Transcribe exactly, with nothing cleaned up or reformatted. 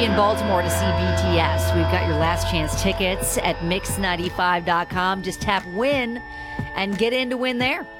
in Baltimore to see B T S. We've got your last chance tickets at mix ninety-five dot com. Just tap win and get in to win there.